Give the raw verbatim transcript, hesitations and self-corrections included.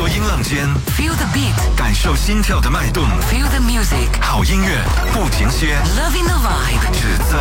说音浪间 Feel the beat， 感受心跳的脉动。 Feel the music， 好音乐不停歇， Loving the vibe， 只在